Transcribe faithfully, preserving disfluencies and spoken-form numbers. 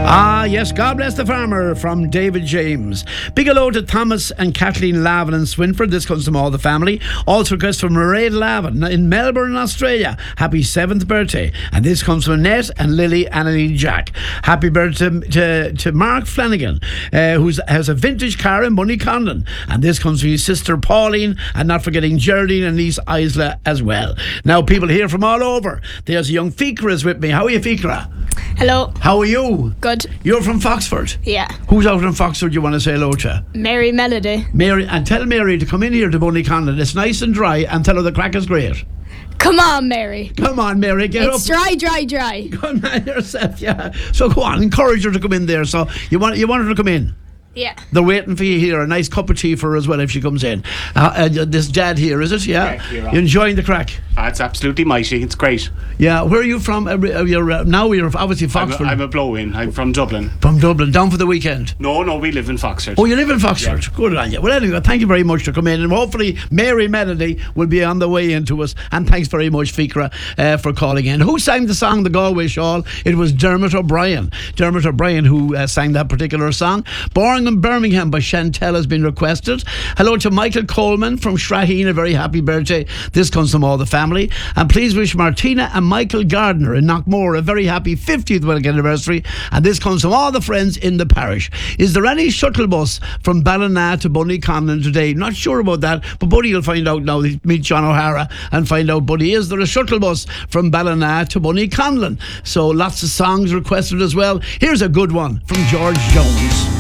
Ah, yes, God bless the farmer from David James. Big hello to Thomas and Kathleen Lavin in Swinford. This comes from all the family. Also request from Mairead Lavin in Melbourne, Australia. Happy seventh birthday. And this comes from Annette and Lily Annalie Jack. Happy birthday to, to, to Mark Flanagan, uh, who has a vintage car in Bunnyconlon. And this comes from his sister Pauline, and not forgetting Geraldine and niece Isla as well. Now, people here from all over. There's a young Fikra is with me. How are you, Fikra? Hello. How are you? Good. You're from Foxford? Yeah. Who's out in Foxford you want to say hello to? Mary Melody. Mary, and tell Mary to come in here to Bunnyconlon. It's nice and dry, and tell her the crack is great. Come on, Mary. Come on, Mary, get it's up. It's dry, dry, dry. Come on yourself, yeah. So go on, encourage her to come in there. So you want you want her to come in? Yeah. They're waiting for you here. A nice cup of tea for her as well if she comes in. Uh, uh, this dad here, is it? Yeah. Yeah, you're enjoying the crack? Uh, it's absolutely mighty. It's great. Yeah. Where are you from? Uh, you're, uh, now you're obviously Foxford. I'm a, I'm a blow-in. I'm from Dublin. From Dublin, down for the weekend? No, no, we live in Foxford. Oh, you live in Foxford? Yeah. Good on you. Well, anyway, thank you very much for coming in. And hopefully Mary Melody will be on the way into us. And thanks very much, Fikra, uh, for calling in. Who sang the song, The Galway Shawl? It was Dermot O'Brien. Dermot O'Brien who uh, sang that particular song. Born in Birmingham by Chantel has been requested. Hello to Michael Coleman from Shraheen, a very happy birthday. This comes from all the family. And please wish Martina and Michael Gardner in Knockmore a very happy fiftieth wedding anniversary. And this comes from all the friends in the parish. Is there any shuttle bus from Ballina to Bunnyconlon today? Not sure about that, but Buddy will find out now. Meet John O'Hara and find out, Buddy, is there a shuttle bus from Ballina to Bunnyconlon? So lots of songs requested as well. Here's a good one from George Jones.